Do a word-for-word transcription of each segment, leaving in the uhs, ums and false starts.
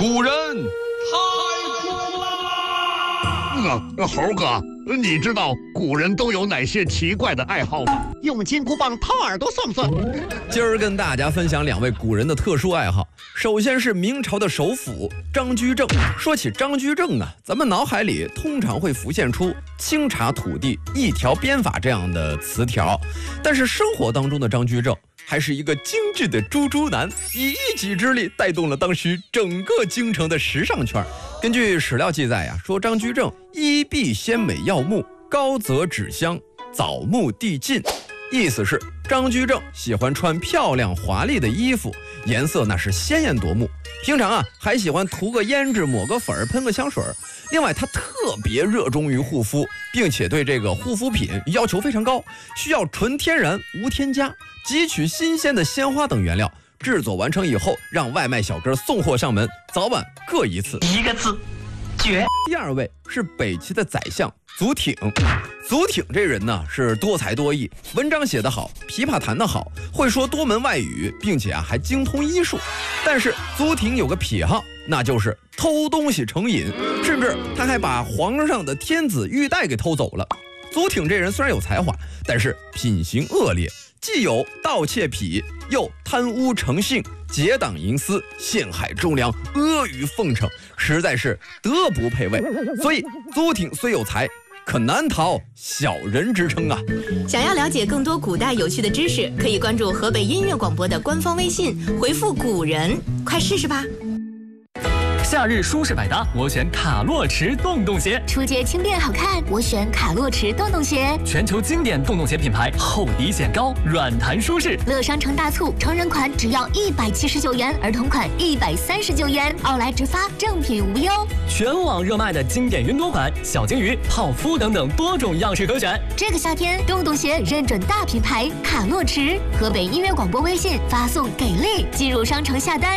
古人太酷啦！呃，猴哥，你知道古人都有哪些奇怪的爱好吗？ 用金箍棒掏耳朵算不算？ 今儿跟大家分享两位古人的特殊爱好。首先是明朝的首辅张居正。说起张居正啊，咱们脑海里通常会浮现出清查土地、一条鞭法这样的词条，但是生活当中的张居正还是一个精致的猪猪男，以一己之力带动了当时整个京城的时尚圈。根据史料记载呀、啊，说张居正衣碧鲜美耀目，高则纸香，早目地尽。意思是张居正喜欢穿漂亮华丽的衣服，颜色那是鲜艳夺目。平常啊还喜欢涂个胭脂，抹个粉，喷个香水。另外他特别热衷于护肤，并且对这个护肤品要求非常高，需要纯天然无添加，汲取新鲜的鲜花等原料，制作完成以后让外卖小哥送货上门，早晚各一次。 一个字，绝。 第二位是北齐的宰相祖挺。祖挺这人呢是多才多艺，文章写得好，琵琶弹得好，会说多门外语，并且啊还精通医术。但是祖挺有个癖好，那就是偷东西成瘾，甚至他还把皇上的天子玉带给偷走了。祖挺这人虽然有才华，但是品行恶劣，既有盗窃癖，又贪污成性，结党营私，陷害忠良，阿谀奉承，实在是德不配位。所以祖挺虽有才，可难逃小人之称啊！ 想要了解更多古代有趣的知识，可以关注河北音乐广播的官方微信，回复古人，快试试吧。 夏日舒适百搭，我选卡洛驰洞洞鞋。 出街轻便好看，我选卡洛驰洞洞鞋。 全球经典洞洞鞋品牌，厚底显高，软弹舒适。 乐商城大促，成人款只要一百七十九元，儿童款一百三十九元，奥莱直发，正品无忧。 全网热卖的经典云朵款、小金鱼、泡芙等等多种样式可选。 这个夏天，洞洞鞋认准大品牌卡洛驰。河北音乐广播微信发送给力，进入商城下单。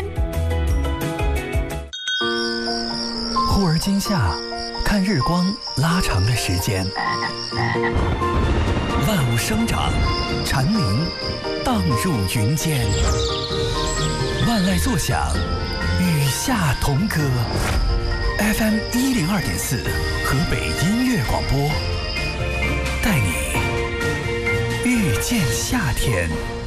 忽而今夏，看日光拉长了时间，万物生长，蝉鸣荡入云间，万籁作响，与夏同歌。F M 一零二点四，河北音乐广播，带你遇见夏天。